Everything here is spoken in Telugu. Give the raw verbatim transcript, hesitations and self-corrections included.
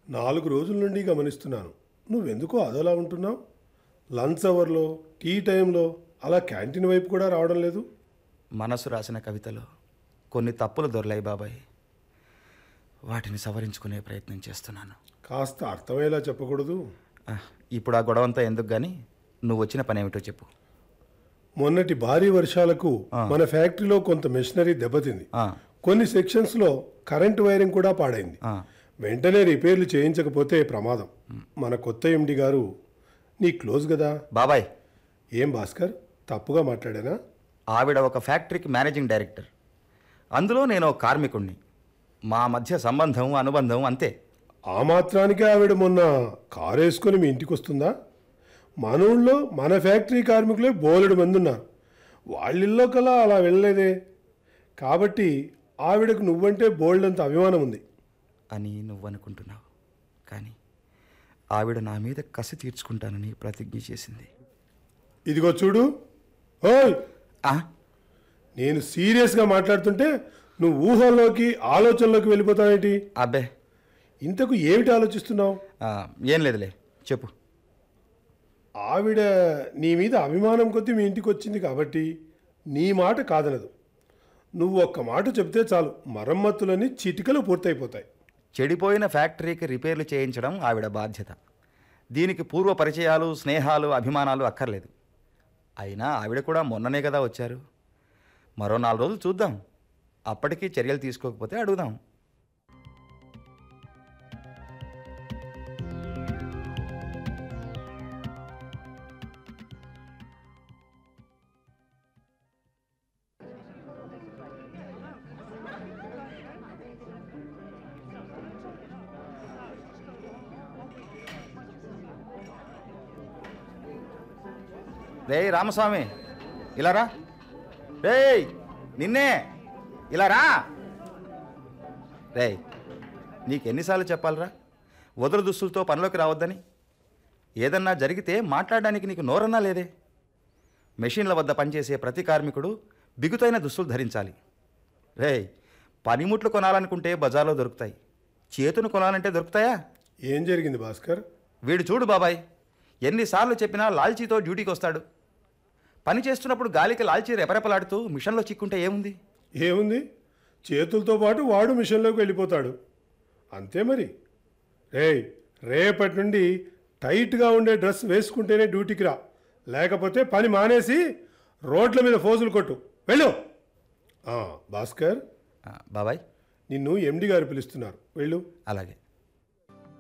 నాలుగు రోజుల నుండి గమనిస్తున్నాను. నువ్వెందుకో అదోలా ఉంటున్నావు? లంచ్ అవర్లో, టీ టైంలో అలా క్యాంటీన్ వైపు కూడా రావడం లేదు. మనసు రాసిన కవితలో కొన్ని తప్పులు దొరలాయి బాబాయ్. వాటిని సవరించుకునే ప్రయత్నం చేస్తున్నాను. కాస్త అర్థమయ్యేలా చెప్పకూడదు? ఇప్పుడు ఆ గొడవంతా ఎందుకు కానీ నువ్వు వచ్చిన పని ఏమిటో చెప్పు. మొన్నటి భారీ వర్షాలకు మన ఫ్యాక్టరీలో కొంత మెషినరీ దెబ్బతింది. కొన్ని సెక్షన్స్లో కరెంటు వైరింగ్ కూడా పాడైంది. వెంటనే రిపేర్లు చేయించకపోతే ప్రమాదం. మన కొత్త ఎండి గారు నీ క్లోజ్ కదా బాబాయ్. ఏం భాస్కర్, తప్పుగా మాట్లాడానా? ఆవిడ ఒక ఫ్యాక్టరీకి మేనేజింగ్ డైరెక్టర్, అందులో నేను ఒక కార్మికుణ్ణి. మా మధ్య సంబంధం అనుబంధం అంతే. ఆ మాత్రానికే ఆవిడ మొన్న కారు వేసుకొని మీ ఇంటికి వస్తుందా? మన ఊళ్ళో మన ఫ్యాక్టరీ కార్మికులే బోలెడు మంది ఉన్నారు. వాళ్ళిల్లో కల్లా అలా వెళ్ళలేదే. కాబట్టి ఆవిడకు నువ్వంటే బోల్డంత అభిమానం ఉంది అని నువ్వు అనుకుంటున్నావు. కానీ ఆవిడ నా మీద కసి తీర్చుకుంటానని ప్రతిజ్ఞ చేసింది. ఇదిగో చూడు. ఓయ్, ఆ నేను సీరియస్గా మాట్లాడుతుంటే నువ్వు ఊహల్లోకి ఆలోచనలోకి వెళ్ళిపోతావేంటి? అబ్బే, ఇంతకు ఏమిటి ఆలోచిస్తున్నావు? ఏం లేదులే, చెప్పు. ఆవిడ నీ మీద అభిమానం కొద్దీ మీ ఇంటికి వచ్చింది కాబట్టి నీ మాట కాదనదు. నువ్వు ఒక్క మాట చెప్తే చాలు, మరమ్మతులని చిటికలు పూర్తయిపోతాయి. చెడిపోయిన ఫ్యాక్టరీకి రిపేర్లు చేయించడం ఆవిడ బాధ్యత. దీనికి పూర్వ పరిచయాలు, స్నేహాలు, అభిమానాలు అక్కర్లేదు. అయినా ఆవిడ కూడా మొన్ననే కదా వచ్చారు. మరో నాలుగు రోజులు చూద్దాం. అప్పటికీ చర్యలు తీసుకోకపోతే అడుగుదాం. రే రామస్వామి, ఇలా రా. రే నిన్నే, ఇలా రా. రే, నీకెన్నిసార్లు చెప్పాలరా వదరు దుస్తులతో పనిలోకి రావద్దని? ఏదన్నా జరిగితే మాట్లాడడానికి నీకు నోరన్నా లేదే? మెషిన్ల వద్ద పనిచేసే ప్రతి కార్మికుడు బిగుతైన దుస్తులు ధరించాలి. రే, పనిముట్లు కొనాలనుకుంటే బజార్లో దొరుకుతాయి, చేతును కొనాలంటే దొరుకుతాయా? ఏం జరిగింది భాస్కర్? వీడు చూడు బాబాయ్, ఎన్నిసార్లు చెప్పినా లాల్చీతో డ్యూటీకి వస్తాడు. పని చేస్తున్నప్పుడు గాలికి లాల్చీ రెపరెపలాడుతూ మిషన్లో చిక్కుంటే ఏముంది? ఏముంది, చేతులతో పాటు వాడు మిషన్లోకి వెళ్ళిపోతాడు. అంతే మరి. రే, రేపటి నుండి టైట్గా ఉండే డ్రెస్ వేసుకుంటేనే డ్యూటీకి రా, లేకపోతే పని మానేసి రోడ్ల మీద ఫోజులు కొట్టు. వెళ్ళు. భాస్కర్ బాబాయ్, నిన్ను ఎండి గారు పిలుస్తున్నారు, వెళ్ళు. అలాగే.